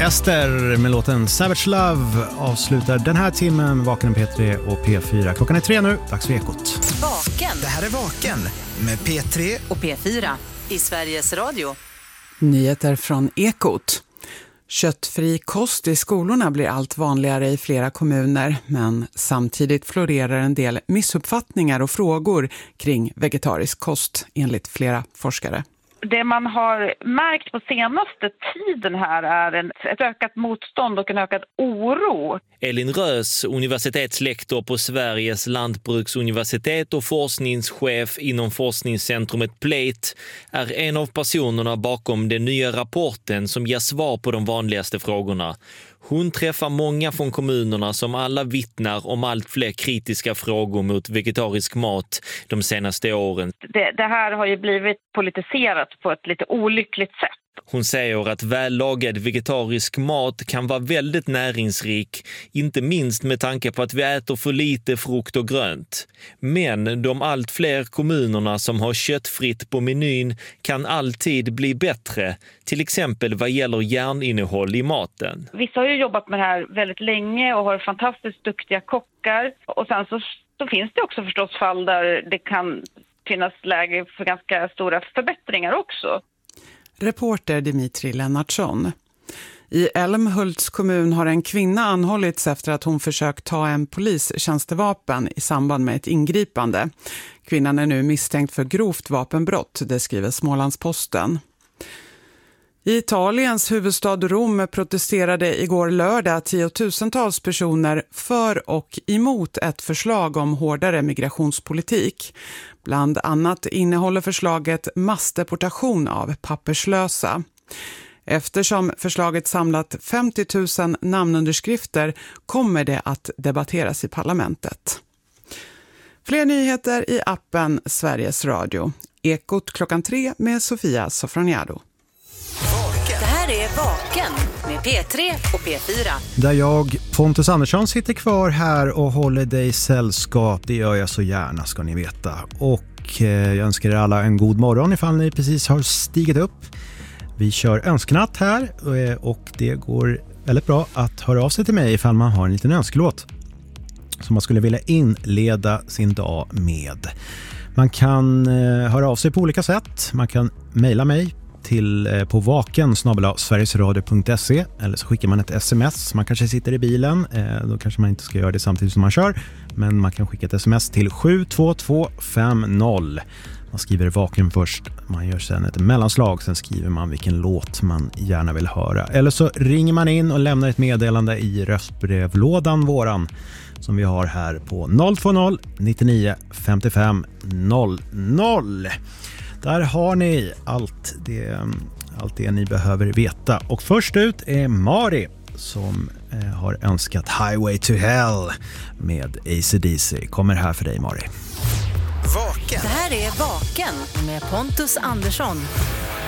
Ester med låten Savage Love avslutar den här timmen Vaken med P3 och P4. Klockan är 3 nu, dags för Ekot. Vaken. Det här är Vaken med P3 och P4 i Sveriges Radio. Nyheter från Ekot. Köttfri kost i skolorna blir allt vanligare i flera kommuner, men samtidigt florerar en del missuppfattningar och frågor kring vegetarisk kost enligt flera forskare. Det man har märkt på senaste tiden här är ett ökat motstånd och en ökad oro. Elin Rös, universitetslektor på Sveriges lantbruksuniversitet och forskningschef inom forskningscentrumet Plate, är en av personerna bakom den nya rapporten som ger svar på de vanligaste frågorna. Hon träffar många från kommunerna som alla vittnar om allt fler kritiska frågor mot vegetarisk mat de senaste åren. Det här har ju blivit politiserat på ett lite olyckligt sätt. Hon säger att vällagad vegetarisk mat kan vara väldigt näringsrik, inte minst med tanke på att vi äter för lite frukt och grönt. Men de allt fler kommunerna som har köttfritt på menyn kan alltid bli bättre, till exempel vad gäller järninnehåll i maten. Vissa har ju jobbat med det här väldigt länge och har fantastiskt duktiga kockar. Och sen så finns det också förstås fall där det kan finnas läge för ganska stora förbättringar också. Reporter Dimitri Lennartsson. I Älmhults kommun har en kvinna anhållits efter att hon försökt ta en polistjänstevapen i samband med ett ingripande. Kvinnan är nu misstänkt för grovt vapenbrott, det skriver Smålandsposten. I Italiens huvudstad Rom protesterade igår lördag tiotusentals personer för och emot ett förslag om hårdare migrationspolitik. Bland annat innehåller förslaget massdeportation av papperslösa. Eftersom förslaget samlat 50 000 namnunderskrifter kommer det att debatteras i parlamentet. Fler nyheter i appen Sveriges Radio. Ekot klockan 3 med Sofia Sofroniado. Det här är Vaken med P3 och P4. Där jag, Pontus Andersson, sitter kvar här och håller dig sällskap. Det gör jag så gärna, ska ni veta. Och jag önskar er alla en god morgon ifall ni precis har stigit upp. Vi kör önskenatt här och det går väldigt bra att höra av sig till mig ifall man har en liten önskelåt som man skulle vilja inleda sin dag med. Man kan höra av sig på olika sätt. Man kan mejla mig på vaken@sverigesradio.se eller så skickar man ett sms. Man kanske sitter i bilen, då kanske man inte ska göra det samtidigt som man kör, men man kan skicka ett sms till 72250. Man skriver vaken först, man gör sen ett mellanslag, sen skriver man vilken låt man gärna vill höra. Eller så ringer man in och lämnar ett meddelande i röstbrevlådan våran som vi har här på 020 99 55 00. Där har ni allt det ni behöver veta. Och först ut är Mari som har önskat Highway to Hell med AC/DC. Kommer här för dig, Mari. Vaken. Det här är Vaken med Pontus Andersson.